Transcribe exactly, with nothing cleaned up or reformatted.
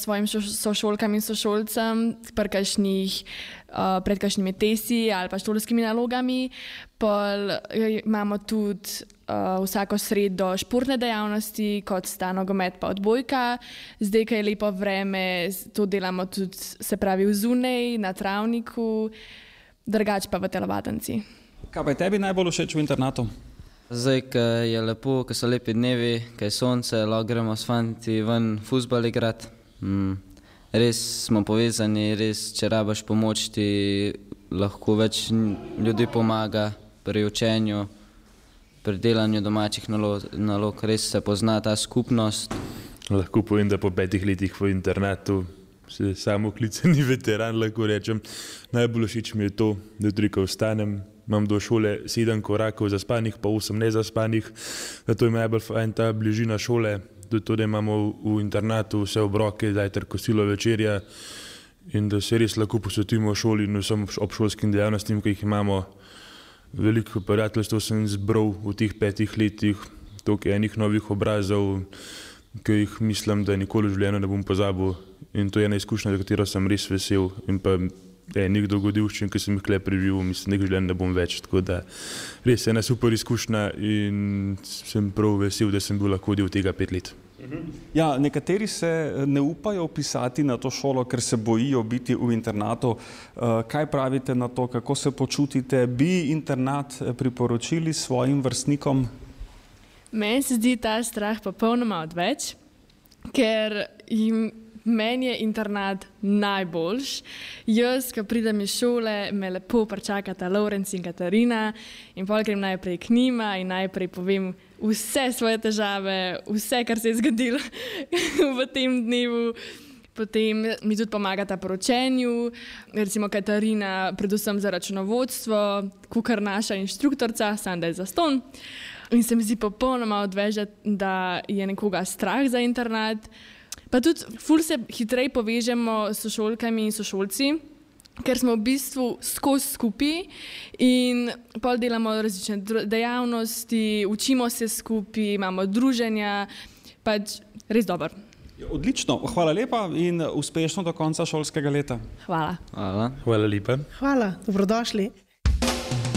svojim sošolkam in sošolcem pri kakšnih, uh, pred kakšnimi testi ali pa šolskimi nalogami. Pol imamo tudi uh, vsako sredo športne dejavnosti, kot sta nogomet pa odbojka. Zdaj, ko je lepo vreme, to delamo tudi, se pravi, vzunaj, na travniku, drugače pa v telovadnici. Kaj pa je tebi najbolj všeč v internatu? Zdaj, ko je lepo, ko so lepi dnevi, ko je sonce, lahko gremo s fanti ven fuzbal igrati. Mm. Res smo povezani, res, če rabaš pomoč, ti lahko več ljudi pomaga pri učenju, pri delanju domačih nalog. Res se pozna ta skupnost. Lahko povem, da po petih letih v internatu se samoklicani veteran, lahko rečem. Najbolj všeč mi je to, da jutri, ko vstanem, imam do šole sedem korakov zaspanih, pa osem nezaspanih. Zato je najbolj fajn ta bližina šole, tudi to, da imamo v internatu vse obroke, zajtrk, kosilo, večerja in da se res lahko posvetimo šoli in vsem obšolskim dejavnostim, ki jih imamo. Veliko prijateljstev sem zbral v teh petih letih, toliko enih novih obrazov, ki jih mislim, da nikoli v življenju ne bom pozabil. In to je ena izkušnja, za katero sem res vesel. In pa enih dogodivščin, ki sem jih tukaj preživel, mislim, nekaj življenja ne bom več. Tako da res ena super izkušnja in sem prav vesel, da sem bil lahko del tega pet let. Ja, nekateri se ne upajo vpisati na to šolo, ker se bojijo biti v internatu. Kaj pravite na to, kako se počutite? Bi internat priporočili svojim vrstnikom? Meni se zdi ta strah popolnoma odveč, ker jim meni je internat najboljš. Jaz, ko pridem iz šole, me lepo pričakata Lovrenc in Katarina in pol grem najprej k njima in najprej povem vse svoje težave, vse, kar se je zgodilo v tem dnevu. Potem mi tudi pomagata pri učenju, recimo Katarina predvsem za računovodstvo, kakor naša inštruktorca, samo da je zastonj. In se mi zdi popolnoma odveč, da je nekoga strah za internat. Pa tudi ful se hitreje povežemo s sošolkami in sošolci, ker smo v bistvu skozi skupaj in pol delamo različne dejavnosti, učimo se skupaj, imamo druženja, pač res dobro. Odlično, hvala lepa in uspešno do konca šolskega leta. Hvala. Hvala. Hvala lepa. Hvala, dobrodošli.